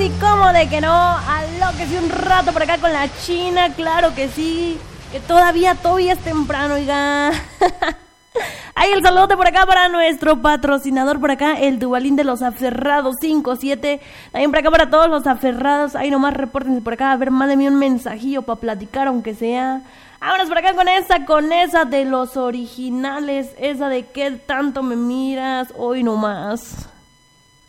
sí, cómo de que no. Alóquese un rato por acá con la China, claro que sí. Que todavía es temprano, oiga. Hay el saludote por acá para nuestro patrocinador por acá, el Dubalín de los Aferrados 57. También por acá para todos los aferrados. Ahí nomás repórtense por acá. A ver, mándenme un mensajillo para platicar, aunque sea. Vámonos por acá con esa de los originales. Esa de qué tanto me miras hoy nomás.